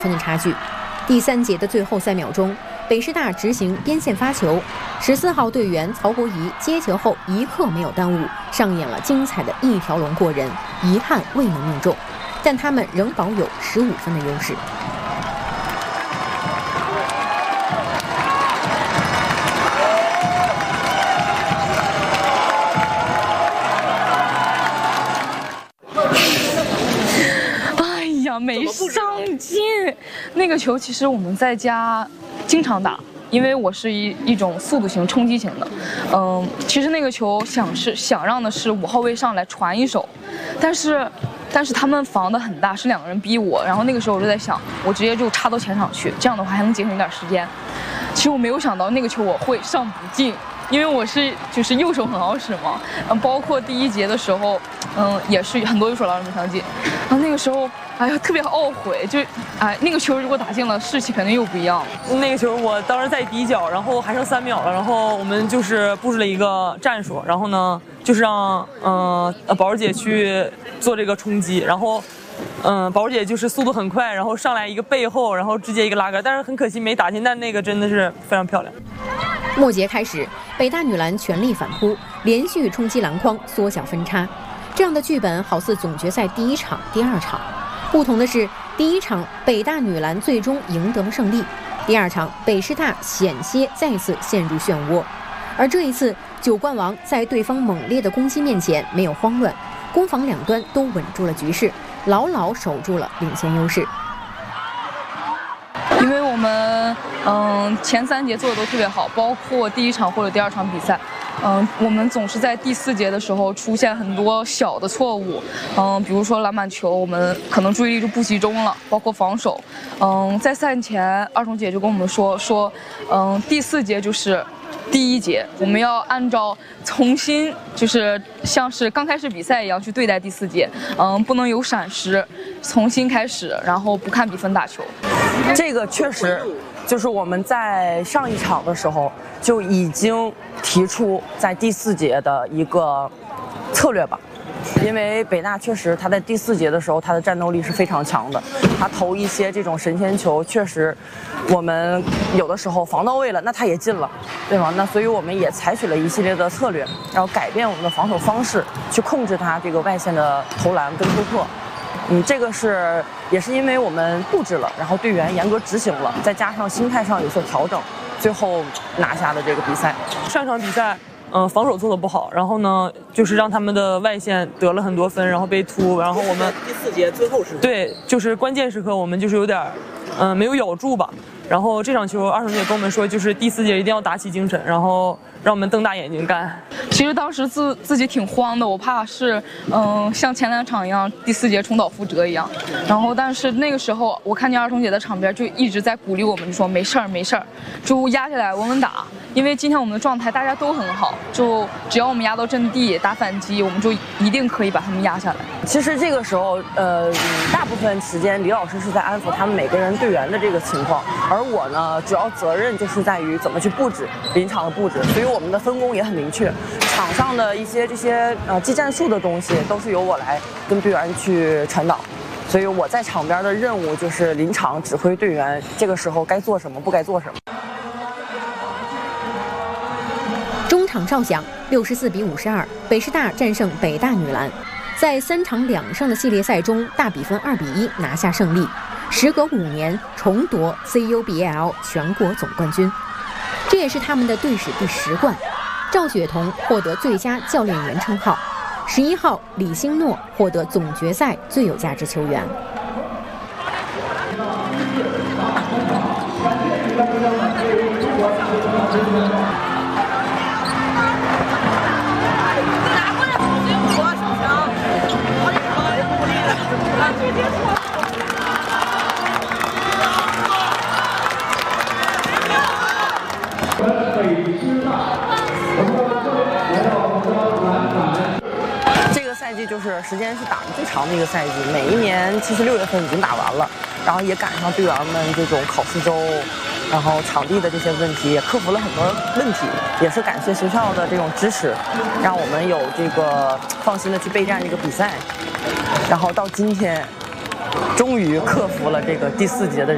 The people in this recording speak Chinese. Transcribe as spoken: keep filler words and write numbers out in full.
分的差距。第三节的最后三秒钟，北师大执行边线发球，十四号队员曹国仪接球后一刻没有耽误，上演了精彩的一条龙过人，遗憾未能命中，但他们仍保有十五分的优势。 没上进，那个球其实我们在家经常打，因为我是一一种速度型、冲击型的。嗯，其实那个球想是想让的是五号位上来传一手，但是但是他们防得很大，是两个人逼我。然后那个时候我就在想，我直接就插到前场去，这样的话还能节省一点时间。其实我没有想到那个球我会上不进。 因为我是就是右手很好使嘛，嗯，包括第一节的时候，嗯，也是很多右手老师没上进，然后那个时候，哎呀，特别懊悔，就，哎，那个球如果打进了，士气肯定又不一样。 那个球我当时在底角，然后还剩三秒了，然后我们就是布置了一个战术，然后呢，就是让嗯呃宝儿姐去做这个冲击，然后。 嗯，宝儿姐就是速度很快，然后上来一个背后，然后直接一个拉杆，但是很可惜没打进，但那个真的是非常漂亮。 末节开始，北大女篮全力反扑，连续冲击篮筐，缩小分差。这样的剧本好似总决赛第一场、第二场，不同的是，第一场北大女篮最终赢得了胜利，第二场北师大险些再次陷入漩涡，而这一次九冠王在对方猛烈的攻击面前没有慌乱，攻防两端都稳住了局势。 牢牢守住了领先优势， 因为我们嗯前三节做的都特别好，包括第一场或者第二场比赛，嗯我们总是在第四节的时候出现很多小的错误，嗯比如说篮板球，我们可能注意力就不集中了，包括防守，嗯在赛前二中姐就跟我们说说，嗯第四节就是。 第一节我们要按照重新，就是像是刚开始比赛一样去对待第四节，嗯，不能有闪失，重新开始，然后不看比分打球。 这个确实就是我们在上一场的时候就已经提出在第四节的一个策略吧。 因为北大确实，他在第四节的时候，他的战斗力是非常强的。他投一些这种神仙球，确实，我们有的时候防到位了，那他也进了，对吗？那所以我们也采取了一系列的策略，然后改变我们的防守方式，去控制他这个外线的投篮跟突破。嗯，这个是也是因为我们布置了，然后队员严格执行了，再加上心态上有所调整，最后拿下了这个比赛。 上场比赛。 嗯，防守做的不好，然后呢，就是让他们的外线得了很多分，然后被突，然后我们第四节最后时刻， 对，就是关键时刻我们就是有点，嗯，没有咬住吧。然后这场球，二婶姐跟我们说，就是第四节一定要打起精神，然后让我们瞪大眼睛干。 其实当时自自己挺慌的，我怕是嗯像前两场一样，第四节重蹈覆辙一样。然后但是那个时候，我看见二彤姐在场边就一直在鼓励我们，就说没事儿没事儿，就压下来稳稳打。因为今天我们的状态大家都很好，就只要我们压到阵地打反击，我们就一定可以把他们压下来。 其实这个时候，呃，大部分时间李老师是在安抚他们每个人队员的这个情况，而我呢，主要责任就是在于怎么去布置临场的布置，所以我们的分工也很明确。场上的一些这些呃技战术的东西，都是由我来跟队员去传导。所以我在场边的任务就是临场指挥队员，这个时候该做什么，不该做什么。 中场哨响，六十四比五十二，北师大战胜北大女篮，在三场两胜的系列赛中，大比分二比一拿下胜利，时隔五年重夺 C U B L 全国总冠军，这也是他们的队史第十冠。赵雪彤获得最佳教练员称号，十一号李星诺获得总决赛最有价值球员。 这个赛季就是时间是打的最长的一个赛季，每一年其实六月份已经打完了，然后也赶上队员们这种考试周，然后场地的这些问题也克服了很多问题，也是感谢学校的这种支持，让我们有这个放心的去备战这个比赛，然后到今天，终于克服了这个第四节的。